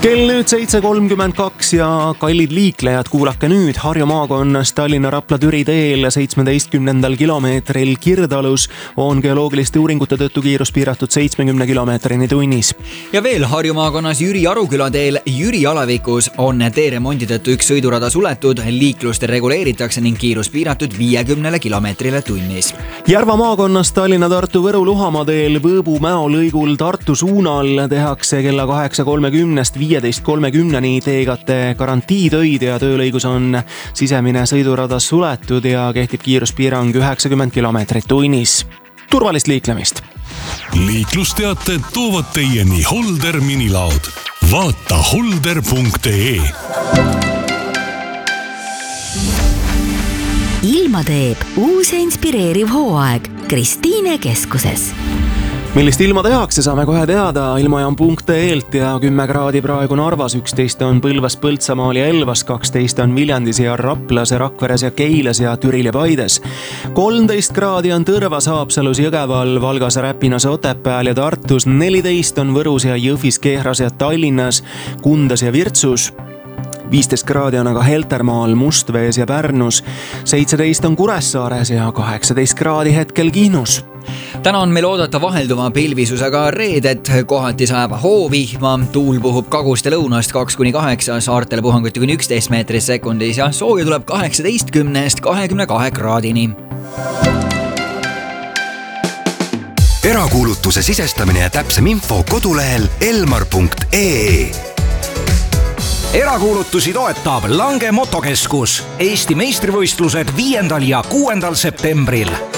Kell nüüd 7.32 ja kallid liiklejad, kuulake nüüd Harju maakonnas Tallinna-Rapla-Türi teel 17. kilomeetril Kirdalus on geoloogiliste uuringute tõttu kiirus piiratud 70 kilomeetrini tunnis. Ja veel Harju maakonnas Jüri Aruküla teel Jüri alavikus on teeremondi tõttu üks sõidurada suletud, liiklust reguleeritakse ning kiirus piiratud 50 kilomeetrile tunnis. Järva maakonnas Tallinna-Tartu-Võru-Luhamaa teel Võõbu-Mäo lõigul Tartu suunal tehakse kella 8.30 15.30 teegate garantiitöid ja töölõigus on sisemine sõidurada suletud ja kehtib kiiruspiirang 90 kilomeetrit tunnis. Turvalist liiklemist! Liiklusteated toovad teieni Holder minilaod. Vaata holder.ee. Ilma teeb uus ja inspireeriv hooaeg Kristiine keskuses. Millist ilma tehakse, saame kohe teada ilmajam.eelt ja 10 kraadi praegu Narvas, 11 on Põlvas, Põltsamaal ja Elvas, 12 on Viljandis ja Raplas, Rakveres ja Keilas ja Türil ja Paides. 13 kraadi on Tõrvas, Haapsalus, Jõgeval, Valgas, Räpinas, Otepääl ja Tartus, 14 on Võrus ja Jõhvis, Kehras ja Tallinnas, Kundas ja Virtsus. 15 kraadi on aga Heltermaal, Mustvees ja Pärnus, 17 on Kuressaares ja 18 kraadi hetkel Kihnus. Täna on meil oodata vahelduva pilvisusega reedet, kohati sajab hoovihma, tuul puhub kagust ja lõunast 2-8, saartele puhanguti kuni 11 meetrit sekundis ja sooja tuleb 18-22 kraadini. Erakuulutuse sisestamine ja täpsem info kodulehel elmar.ee. Erakuulutusi toetab Lange motokeskus. Eesti meistrivõistlused 5. ja 6. septembril.